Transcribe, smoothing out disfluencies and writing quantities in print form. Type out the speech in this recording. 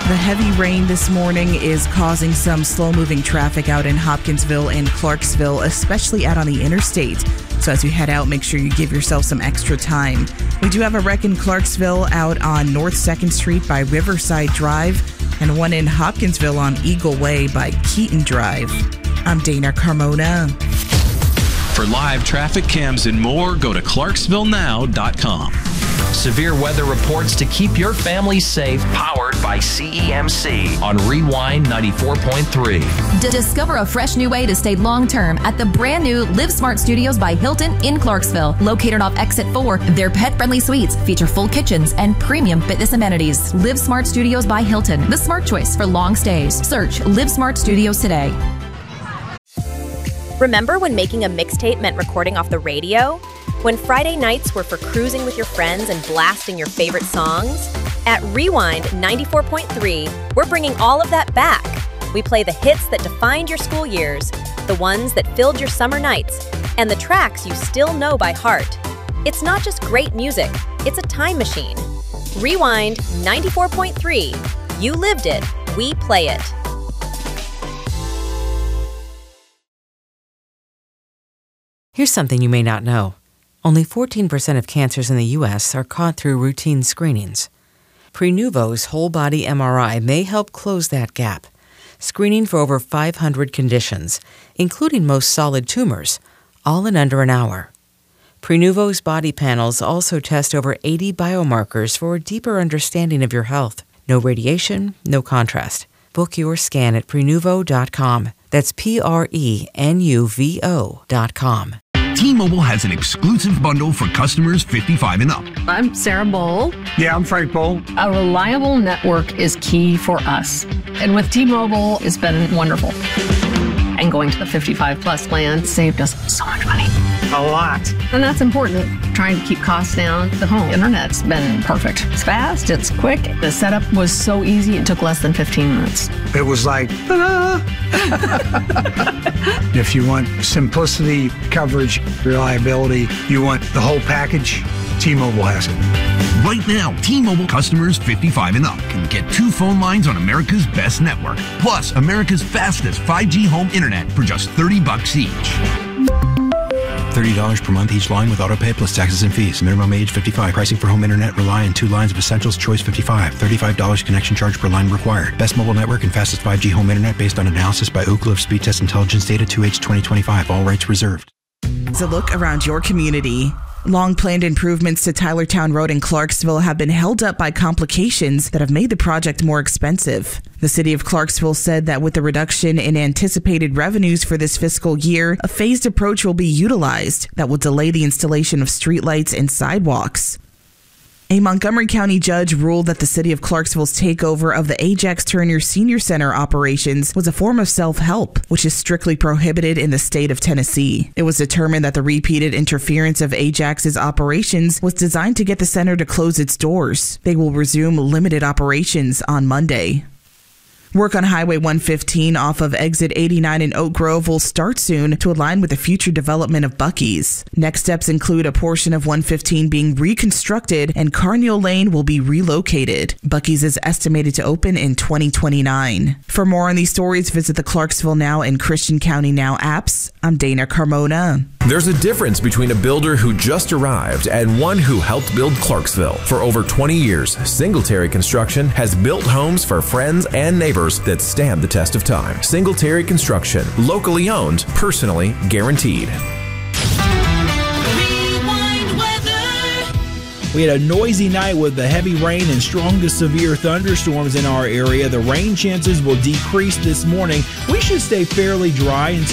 The heavy rain this morning is causing some slow-moving traffic out in Hopkinsville and Clarksville, especially out on the interstate. So as you head out, make sure you give yourself some extra time. We do have a wreck in Clarksville out on North 2nd Street by Riverside Drive, and one in Hopkinsville on Eagle Way by Keaton Drive. I'm Dana Carmona. For live traffic cams and more, go to ClarksvilleNow.com. Severe weather reports to keep your family safe, powered by CEMC on Rewind 94.3. Discover a fresh new way to stay long-term at the brand new Live Smart Studios by Hilton in Clarksville. Located off Exit 4, their pet-friendly suites feature full kitchens and premium fitness amenities. Live Smart Studios by Hilton, the smart choice for long stays. Search Live Smart Studios today. Remember when making a mixtape meant recording off the radio? When Friday nights were for cruising with your friends and blasting your favorite songs? At Rewind 94.3, we're bringing all of that back. We play the hits that defined your school years, the ones that filled your summer nights, and the tracks you still know by heart. It's not just great music, it's a time machine. Rewind 94.3. You lived it, we play it. Here's something you may not know. Only 14% of cancers in the U.S. are caught through routine screenings. Prenuvo's whole-body MRI may help close that gap, screening for over 500 conditions, including most solid tumors, all in under an hour. Prenuvo's body panels also test over 80 biomarkers for a deeper understanding of your health. No radiation, no contrast. Book your scan at Prenuvo.com. That's Prenuvo.com. T-Mobile has an exclusive bundle for customers 55 and up. I'm Sarah Bowl. Yeah, I'm Frank Bowl. A reliable network is key for us. And with T-Mobile, it's been wonderful. And going to the 55 plus plan saved us so much money. A lot. And that's important. Trying to keep costs down. The home internet's been perfect. It's fast, it's quick. The setup was so easy, it took less than 15 minutes. It was like, ta-da! If you want simplicity, coverage, reliability, you want the whole package, T-Mobile has it. Right now, T-Mobile customers 55 and up can get 2 phone lines on America's best network, plus America's fastest 5G home internet for just $30 each. $30 per month each line with autopay plus taxes and fees. Minimum age 55. Pricing for home internet rely on 2 lines of Essentials Choice 55. $35 connection charge per line required. Best mobile network and fastest 5G home internet based on analysis by Ookla of Speed Test Intelligence data 2H 2025. All rights reserved. It's a look around your community. Long-planned improvements to Tylertown Road in Clarksville have been held up by complications that have made the project more expensive. The city of Clarksville said that with the reduction in anticipated revenues for this fiscal year, a phased approach will be utilized that will delay the installation of streetlights and sidewalks. A Montgomery County judge ruled that the city of Clarksville's takeover of the Ajax Turner Senior Center operations was a form of self-help, which is strictly prohibited in the state of Tennessee. It was determined that the repeated interference of Ajax's operations was designed to get the center to close its doors. They will resume limited operations on Monday. Work on Highway 115 off of Exit 89 in Oak Grove will start soon to align with the future development of Buc-ee's. Next steps include a portion of 115 being reconstructed and Carneal Lane will be relocated. Buc-ee's is estimated to open in 2029. For more on these stories, visit the Clarksville Now and Christian County Now apps. I'm Dana Carmona. There's a difference between a builder who just arrived and one who helped build Clarksville. For over 20 years, Singletary Construction has built homes for friends and neighbors that stand the test of time. Singletary Construction, locally owned, personally guaranteed. We had a noisy night with the heavy rain and strong to severe thunderstorms in our area. The rain chances will decrease this morning. We should stay fairly dry and